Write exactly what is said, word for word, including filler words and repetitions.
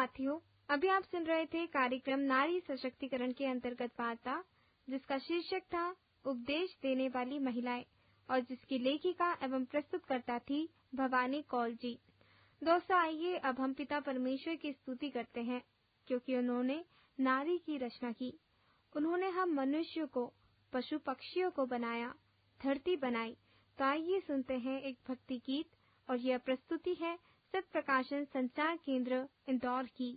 साथियों, अभी आप सुन रहे थे कार्यक्रम नारी सशक्तिकरण के अंतर्गत वार्ता, जिसका शीर्षक था उपदेश देने वाली महिलाएं और जिसकी लेखिका एवं प्रस्तुतकर्ता थी भवानी कौल जी। दोस्तों, आइए अब हम पिता परमेश्वर की स्तुति करते हैं, क्योंकि उन्होंने नारी की रचना की। उन्होंने हम मनुष्य को, पशु पक्षियों को बनाया, धरती बनाई। तो आइए सुनते हैं एक भक्ति गीत, और यह प्रस्तुति है सत्प्रकाशन संचार केंद्र इंदौर की।